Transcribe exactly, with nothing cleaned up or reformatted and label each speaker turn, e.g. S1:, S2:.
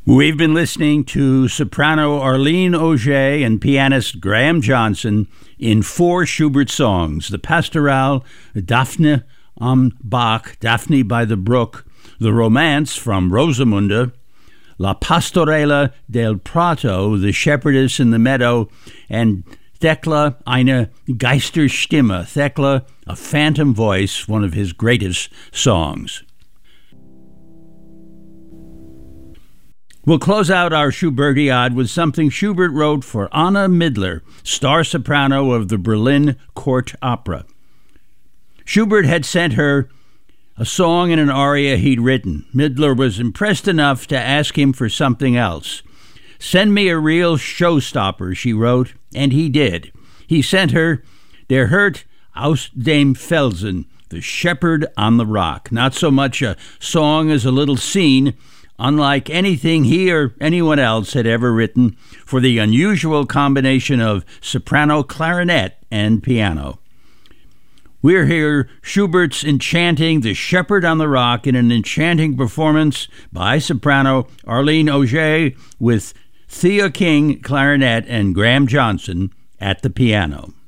S1: We've been listening to soprano Arlene Auger and pianist Graham Johnson in four Schubert songs: the Pastorale, Daphne am Bach, Daphne by the Brook, the Romance from Rosamunde, La Pastorella del Prato, the Shepherdess in the Meadow, and Thekla, eine Geisterstimme, Thekla, a phantom voice, one of his greatest songs. We'll close out our Schubertiade with something Schubert wrote for Anna Midler, star soprano of the Berlin Court Opera. Schubert had sent her a song and an aria he'd written. Midler was impressed enough to ask him for something else. "Send me a real showstopper," she wrote, and he did. He sent her Der Hirt aus dem Felsen, the Shepherd on the Rock. Not so much a song as a little scene, unlike anything he or anyone else had ever written, for the unusual combination of soprano, clarinet, and piano. We're here, Schubert's enchanting The Shepherd on the Rock in an enchanting performance by soprano Arlene Auger with Thea King, clarinet, and Graham Johnson at the piano.